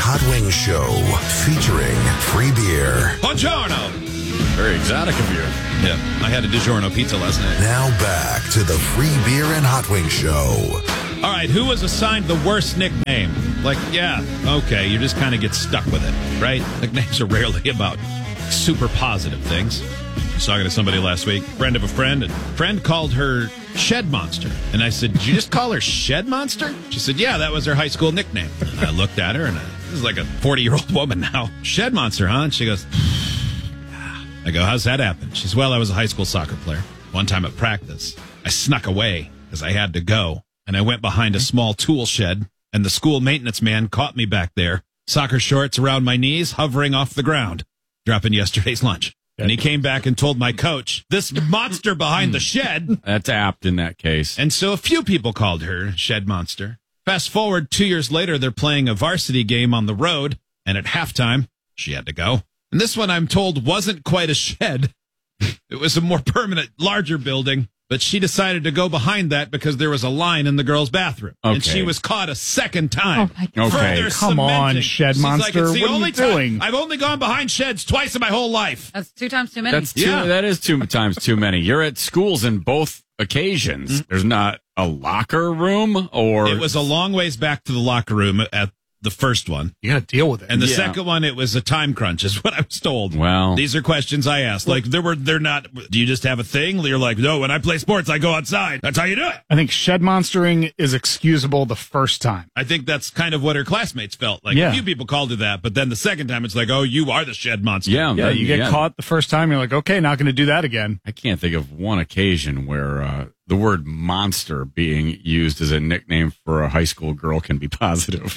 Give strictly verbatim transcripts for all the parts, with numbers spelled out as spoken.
Hot Wings Show, featuring free beer. Buongiorno. Very exotic of you. Yeah, I had a DiGiorno pizza last night. Now back to the Free Beer and Hot Wings Show. All right, who was assigned the worst nickname? Like, yeah, okay, you just kind of get stuck with it, right? Nicknames are rarely about super positive things. I was talking to somebody last week, friend of a friend, and friend called her Shed Monster. And I said, did you just call her Shed Monster? She said, yeah, that was her high school nickname. And I looked at her, and I, this is like a forty-year-old woman now. Shed Monster, huh? And she goes, I go, how's that happen? She says, well, I was a high school soccer player. One time at practice, I snuck away because I had to go. And I went behind a small tool shed, and the school maintenance man caught me back there. Soccer shorts around my knees, hovering off the ground, dropping yesterday's lunch. And he came back and told my coach, this monster behind the shed. That's apt in that case. And so a few people called her Shed Monster. Fast forward two years later, they're playing a varsity game on the road. And at halftime, she had to go. And this one, I'm told, wasn't quite a shed. It was a more permanent, larger building. But she decided to go behind that because there was a line in the girls' bathroom. Okay. And she was caught a second time. Oh, my God. Okay. Further Come on, cementing. Shed She's Monster. Like, it's the What are you only time- doing? I've only gone behind sheds twice in my whole life. That's two times too many. That's two, Yeah. that is two times too many. You're at schools in both occasions. Mm-hmm. There's not a locker room or It was a long ways back to the locker room at the first one. You got to deal with it. And the Yeah. second one, it was a time crunch, is what I was told. Well- these are questions I asked. Like, there were, they're not, do you just have a thing? You're like, no, when I play sports, I go outside. That's how you do it. I think shed monstering is excusable the first time. I think that's kind of what her classmates felt. Like, Yeah. a few people called her that, but then the second time, it's like, oh, you are the shed monster. yeah, Yeah, then- you get yeah. caught the first time, you're like, okay, not going to do that again. I can't think of one occasion where uh, the word monster being used as a nickname for a high school girl can be positive.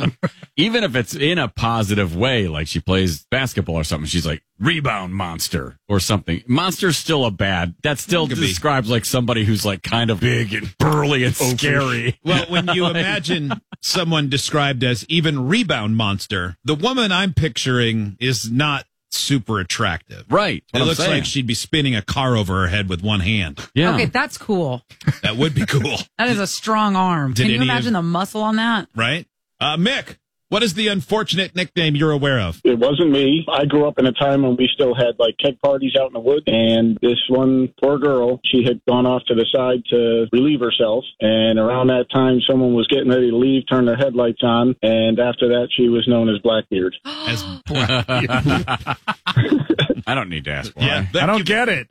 Even if it's in a positive way, like she plays basketball or something, she's like, rebound monster or something. Monster's still a bad, that still Could be. describes like somebody who's like kind of big and burly and scary. Well, when you imagine someone described as even rebound monster, the woman I'm picturing is not super attractive. Right. It looks like she'd be spinning a car over her head with one hand. yeah. Okay, that's cool. That would be cool, That is a strong arm. Did Can you any imagine of- the muscle on that? right? Uh, Mick, what is the unfortunate nickname you're aware of? It wasn't me. I grew up in a time when we still had like keg parties out in the woods, and this one poor girl, she had gone off to the side to relieve herself, and around that time someone was getting ready to leave, turned their headlights on, and after that she was known as Blackbeard. As I don't need to ask why. yeah, I don't get it.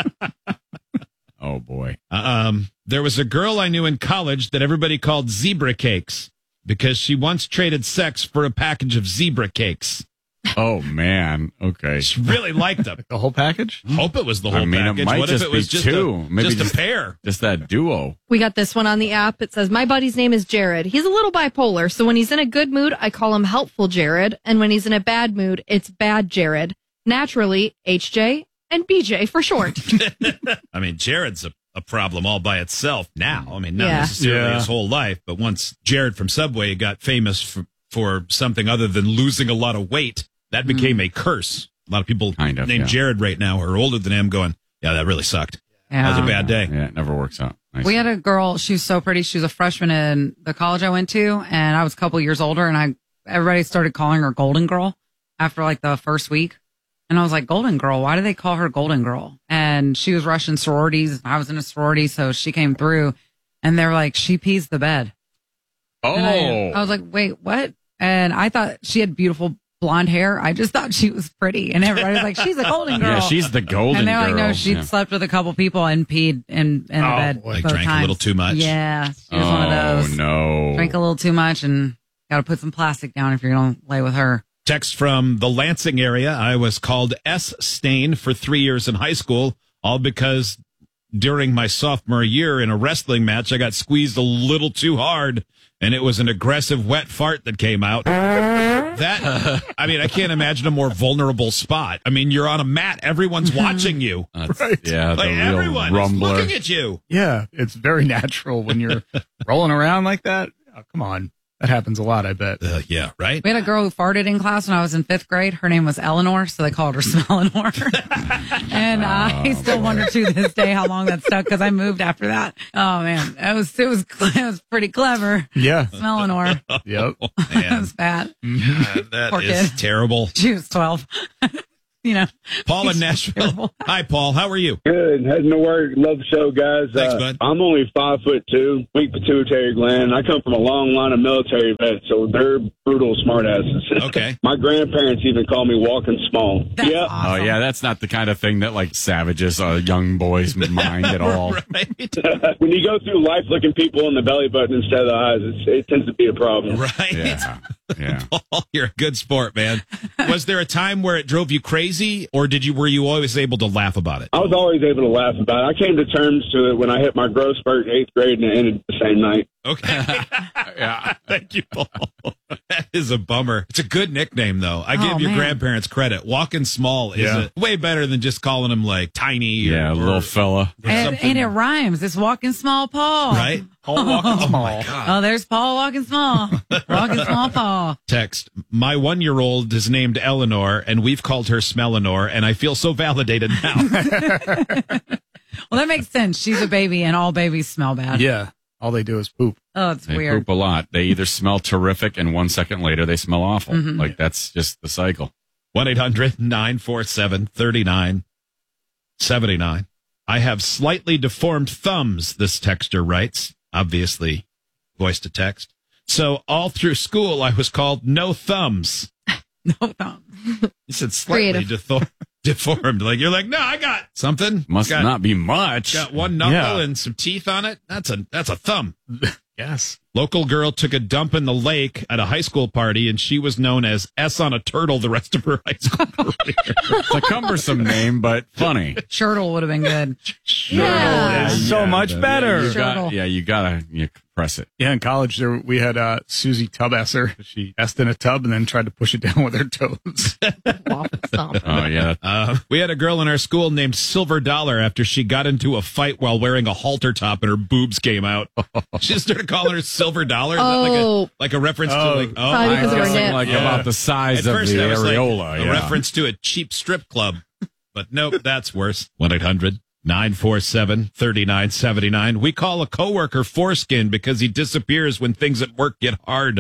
Oh boy. Um, there was a girl I knew in college that everybody called Zebra Cakes because she once traded sex for a package of zebra cakes. Oh man. Okay. She really liked them. The whole package? Hope it was the whole I mean, it package. might What if just it was be just two. a, Maybe just, just- a pair? Just that duo. We got this one on the app. It says, my buddy's name is Jared. He's a little bipolar, so when he's in a good mood, I call him Helpful Jared, and when he's in a bad mood, it's Bad Jared. Naturally, H J and B J for short. I mean, Jared's a, a problem all by itself now. I mean, not Yeah. necessarily Yeah. his whole life, but once Jared from Subway got famous for, for something other than losing a lot of weight, that became a curse. A lot of people Kind of, named yeah. Jared right now are older than him going, yeah, that really sucked. Yeah. That was a bad day. Yeah, it never works out. Nice. We had a girl, she was so pretty. She was a freshman in the college I went to, and I was a couple years older, and I everybody started calling her Golden Girl after like the first week. And I was like, Golden Girl, why do they call her Golden Girl? And she was rushing sororities. I was in a sorority, so she came through, and they were like, she pees the bed. oh. And I, I was like, wait, what? And I thought she had beautiful blonde hair. I just thought she was pretty. And everybody was like, she's a golden girl. Yeah, she's the golden and they're girl. like, no, she'd Yeah. slept with a couple people and peed in, in the Oh, bed. boy. Like both drank a times. little too much. Yeah, she was oh, one of those. no. Drank a little too much and got to put some plastic down if you're going to lay with her. Text from the Lansing area. I was called S Stain for three years in high school, all because during my sophomore year in a wrestling match, I got squeezed a little too hard, and it was an aggressive wet fart that came out. That, I mean, I can't imagine a more vulnerable spot. I mean, you're on a mat. Everyone's watching you. That's- Right. Yeah, the Like, real everyone is rumbler. looking at you. Yeah, it's very natural when you're rolling around like that. Oh, come on. That happens a lot, I bet. Uh, yeah, right? We had a girl who farted in class when I was in fifth grade. Her name was Eleanor, so they called her Smellinor. And uh, I still wonder to this day how long that stuck because I moved after that. Oh man, it was it was it was pretty clever. Yeah. Smellinor. Yep. That Man, was bad. God, that Poor is kid. terrible. She was twelve. You know, Paul in Nashville. terrible. Hi, Paul. How are you? Good. Heading to work. Love the show, guys. Thanks, uh, bud. I'm only five foot two, weak pituitary gland. I come from a long line of military vets, so they're brutal smartasses. Okay. My grandparents even call me walking small. That's Yeah. awesome. Oh, yeah, that's not the kind of thing that, like, savages a young boy's mind at all. Right. When you go through life looking people in the belly button instead of the eyes, it's, it tends to be a problem. Right. Yeah, yeah. Paul, you're a good sport, man. Was there a time where it drove you crazy, or did you were you always able to laugh about it? I was always able to laugh about it. I came to terms to it when I hit my growth spurt in eighth grade, and it ended the same night. Okay. Yeah. Thank you, Paul. That is a bummer. It's a good nickname, though. I Oh, give your man. grandparents credit. Walking small is Yeah. a, way better than just calling him like tiny. Yeah, or, little fella. or And, something, and it rhymes. It's walking small Paul. right? Paul walking small. Oh, there's Paul walking small. Walking small Paul. Text. My one-year-old is named Eleanor, and we've called her Smellinor, and I feel so validated now. Well, that makes sense. She's a baby, and all babies smell bad. Yeah. All they do is poop. Oh, it's They weird. poop a lot. They either smell terrific, and one second later they smell awful. Mhm. Like, that's just the cycle. one eight hundred nine four seven three nine seven nine. I have slightly deformed thumbs, this texter writes. Obviously, voice to text. So all through school, I was called No Thumbs. No thumb. You said slightly Creative. defor- deformed. Like, you're like, no, I got something. Must got, not be much. Got one knuckle Yeah. and some teeth on it. That's a that's a thumb. Yes. Local girl took a dump in the lake at a high school party, and she was known as S on a turtle the rest of her high school career. It's a cumbersome name, but funny. Shirtle would have been good. Yeah. It's so much but- better. You got, Turtle. yeah, you gotta you compress it. Yeah, in college there we had uh, Susie Tubesser. She essed in a tub and then tried to push it down with her toes. Waffle stomp. Oh yeah, Uh, we had a girl in our school named Silver Dollar after she got into a fight while wearing a halter top and her boobs came out. She just started calling her Silver Dollar. Is that Oh. like a, like a reference to Oh. like, oh, Probably because I'm of her guessing nip. like Yeah. about the size At of first the I was like areola. a yeah. reference to a cheap strip club. But nope, that's worse. one eight hundred nine four seven three nine seven nine. We call a coworker Foreskin because he disappears when things at work get hard.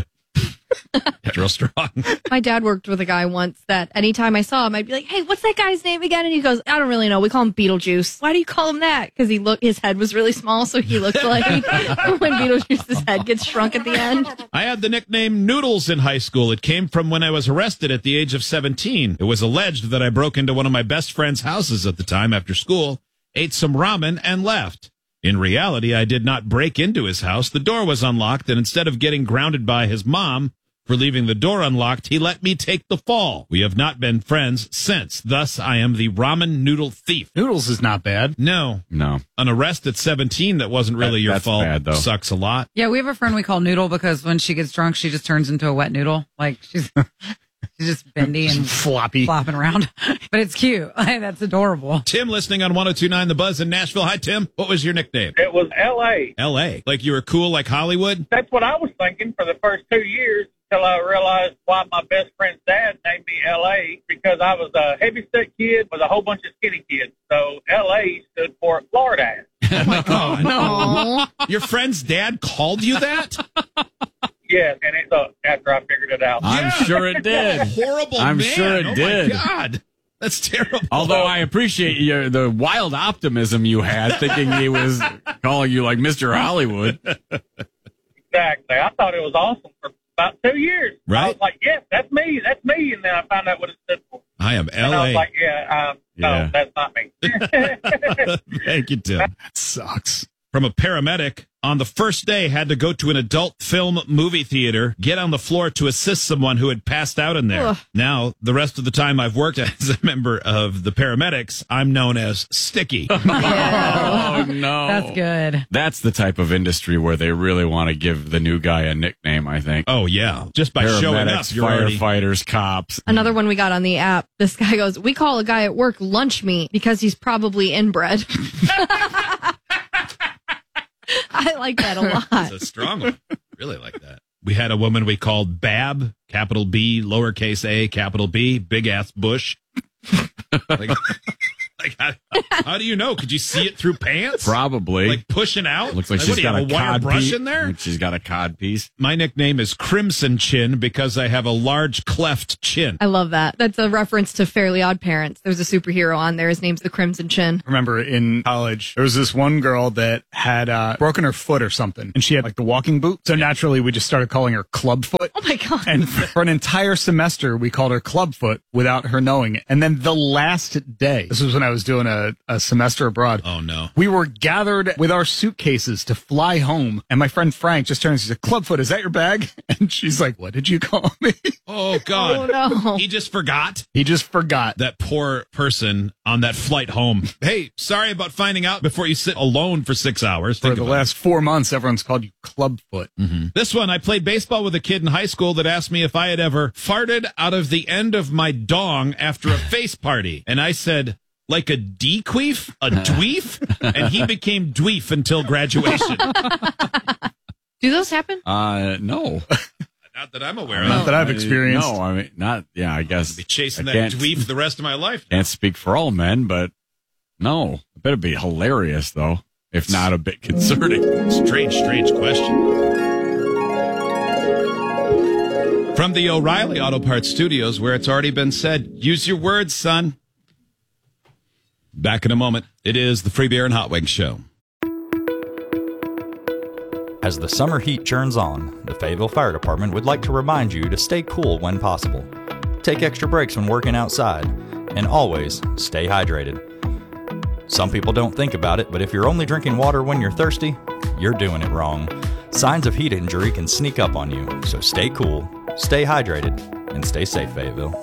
It's real strong. My dad worked with a guy once that anytime I saw him, I'd be like, "Hey, what's that guy's name again?" And he goes, "I don't really know. We call him Beetlejuice." Why do you call him that? Because he looked, his head was really small, so he looked like when Beetlejuice's head gets shrunk at the end. I had the nickname Noodles in high school. It came from when I was arrested at the age of seventeen. It was alleged that I broke into one of my best friend's houses at the time after school, ate some ramen, and left. In reality, I did not break into his house. The door was unlocked, and instead of getting grounded by his mom for leaving the door unlocked, he let me take the fall. We have not been friends since. Thus, I am the ramen noodle thief. Noodles is not bad. No, No, an arrest at seventeen that wasn't really That- your that's fault bad, though. sucks a lot. Yeah, we have a friend we call Noodle because when she gets drunk, she just turns into a wet noodle. Like she's she's just bendy and Floppy. flopping around. But it's cute. That's adorable. Tim listening on one oh two point nine The Buzz in Nashville. Hi, Tim. What was your nickname? It was L A. L A. Like you were cool like Hollywood? That's what I was thinking for the first two years until I realized why my best friend's dad named me L A, because I was a heavy-set kid with a whole bunch of skinny kids. So L A stood for Florida. Oh, my God. Aw. Your friend's dad called you that? Yes, and it sucked after I figured it out. I'm sure it did. Horrible I'm man. sure it oh did. My God. That's terrible. Although I appreciate your the wild optimism you had, thinking he was calling you like Mister Hollywood. Exactly. I thought it was awesome for about two years. I Right. was like, yes, that's me. That's me. And then I found out what it stood for. I am And I L was A. like, yeah, um, no, Yeah. that's not me. Thank you, Tim. That sucks. From a paramedic, on the first day had to go to an adult film movie theater, get on the floor to assist someone who had passed out in there. Ugh. Now, the rest of the time I've worked as a member of the paramedics, I'm known as Sticky. Oh no, That's good. That's the type of industry where they really want to give the new guy a nickname. I think. Oh, yeah. Just by showing up, Paramedics, you're already... firefighters, cops. Another one we got on the app. This guy goes, "We call a guy at work lunch meat because he's probably inbred." I like that a lot. It's a strong one. Really like that. We had a woman we called Bab, capital B, lowercase a, capital B, big ass bush. like, like how, how do you know? Could you see it through pants? Probably. Like pushing out? Looks like what she's do you got have, a, a wire cod brush piece. in there? She's got a cod piece. My nickname is Crimson Chin because I have a large cleft chin. I love that. That's a reference to Fairly Odd Parents. There's a superhero on there. His name's the Crimson Chin. I remember in college, there was this one girl that had uh, broken her foot or something, and she had like the walking boot. So naturally, we just started calling her Clubfoot. Oh my God. And for an entire semester, we called her Clubfoot without her knowing it. And then the last day, this was when I was doing a, a semester abroad. Oh, no. We were gathered with our suitcases to fly home. And my friend Frank just turns and says, Clubfoot, is that your bag? And she's like, what did you call me? Oh, God. Oh, no. He just forgot. He just forgot. That poor person on that flight home. Hey, sorry about finding out before you sit alone for six hours. For Think the about last four months, everyone's called you Clubfoot. it. This one, I played baseball with a kid in high school that asked me if I had ever farted out of the end of my dong after a face party. And I said, like a dequeef, a dweef, and he became dweef until graduation. Do those happen? Uh, no. Not that I'm aware of. Not that I've I- experienced. No, I mean, not, yeah, I guess. Be chasing I that can't- dweef the rest of my life. Can't speak for all men, but no. I bet it'd be hilarious, though, if not a bit concerning. Strange, strange question. From the O'Reilly Auto Parts Studios, where it's already been said, use your words, son. Back in a moment. It is the Free Beer and Hot Wings Show. As the summer heat churns on, the Fayetteville Fire Department would like to remind you to stay cool when possible. Take extra breaks when working outside, and always stay hydrated. Some people don't think about it, but if you're only drinking water when you're thirsty, you're doing it wrong. Signs of heat injury can sneak up on you, so stay cool, stay hydrated, and stay safe, Fayetteville.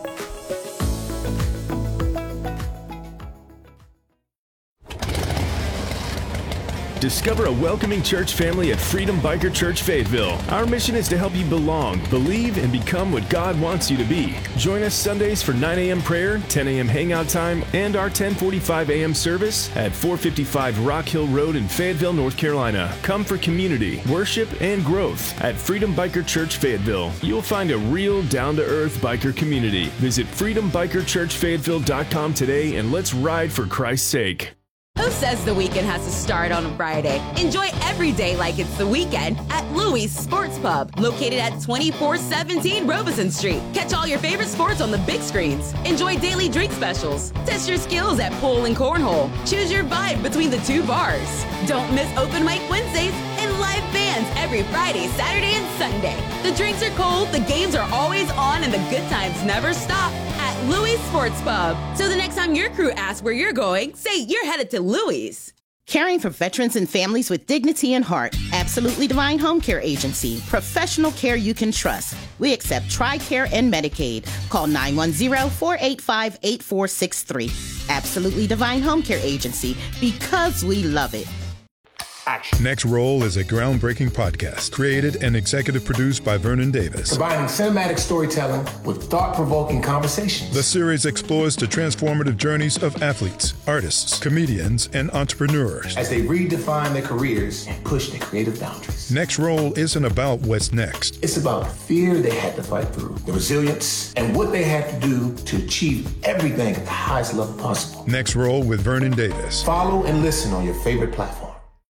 Discover a welcoming church family at Freedom Biker Church Fayetteville. Our mission is to help you belong, believe, and become what God wants you to be. Join us Sundays for nine a.m. prayer, ten a.m. hangout time, and our ten forty-five a.m. service at four fifty-five Rock Hill Road in Fayetteville, North Carolina. Come for community, worship, and growth at Freedom Biker Church Fayetteville. You'll find a real down-to-earth biker community. Visit freedom biker church fayetteville dot com today and let's ride for Christ's sake. Who says the weekend has to start on a Friday? Enjoy every day like it's the weekend at Louis Sports Pub, located at twenty-four seventeen Robeson Street. Catch all your favorite sports on the big screens. Enjoy daily drink specials. Test your skills at pool and cornhole. Choose your vibe between the two bars. Don't miss open mic Wednesdays and live bands every Friday, Saturday, and Sunday. The drinks are cold, the games are always on, and the good times never stop at Louis Sports Pub. So the next time your crew asks where you're going, say you're headed to Louis. Caring for veterans and families with dignity and heart. Absolutely Divine Home Care Agency. Professional care you can trust. We accept TRICARE and Medicaid. Call nine one zero, four eight five, eight four six three. Absolutely Divine Home Care Agency, because we love it. Next Roll is a groundbreaking podcast created and executive produced by Vernon Davis. Combining cinematic storytelling with thought-provoking conversations. The series explores the transformative journeys of athletes, artists, comedians, and entrepreneurs as they redefine their careers and push their creative boundaries. Next Roll isn't about what's next. It's about the fear they had to fight through, the resilience, and what they had to do to achieve everything at the highest level possible. Next Roll with Vernon Davis. Follow and listen on your favorite platform.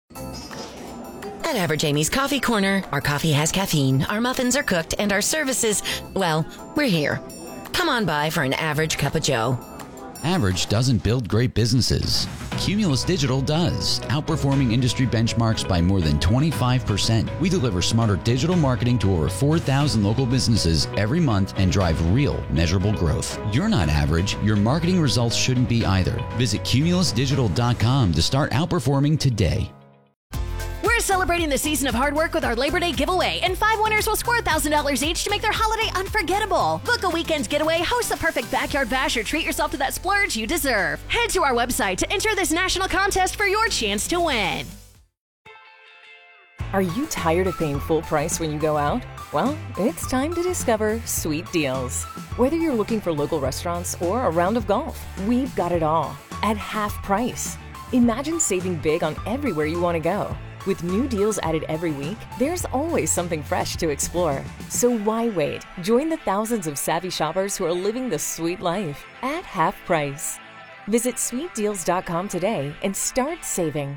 At Average Amy's Coffee Corner, our coffee has caffeine, our muffins are cooked, and our services, well, we're here. Come on by for an average cup of joe. Average doesn't build great businesses. Cumulus Digital does, outperforming industry benchmarks by more than twenty-five percent. We deliver smarter digital marketing to over four thousand local businesses every month and drive real, measurable growth. You're not average. Your marketing results shouldn't be either. Visit cumulus digital dot com to start outperforming today. We're celebrating the season of hard work with our Labor Day giveaway, and five winners will score one thousand dollars each to make their holiday unforgettable. Book a weekend's getaway, host the perfect backyard bash, or treat yourself to that splurge you deserve. Head to our website to enter this national contest for your chance to win. Are you tired of paying full price when you go out? Well, it's time to discover Sweet Deals. Whether you're looking for local restaurants or a round of golf, we've got it all at half price. Imagine saving big on everywhere you want to go. With new deals added every week, there's always something fresh to explore. So why wait? Join the thousands of savvy shoppers who are living the sweet life at half price. Visit sweet deals dot com today and start saving.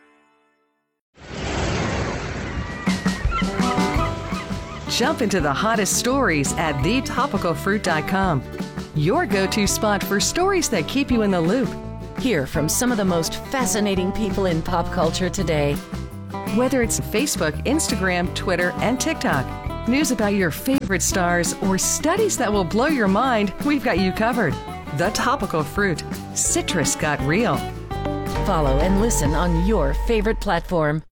Jump into the hottest stories at the topical fruit dot com. Your go-to spot for stories that keep you in the loop. Hear from some of the most fascinating people in pop culture today. Whether it's Facebook, Instagram, Twitter, and TikTok, news about your favorite stars, or studies that will blow your mind, we've got you covered. The Topical Fruit. Citrus got real. Follow and listen on your favorite platform.